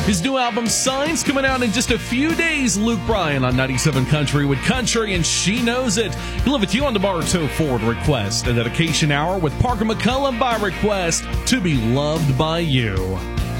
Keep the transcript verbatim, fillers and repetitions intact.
His new album, Signs, coming out in just a few days. Luke Bryan on ninety-seven Country with Country, and She Knows It. He'll live with you on the Bartow Ford request. A dedication hour with Parker McCullum by request, To Be Loved by You.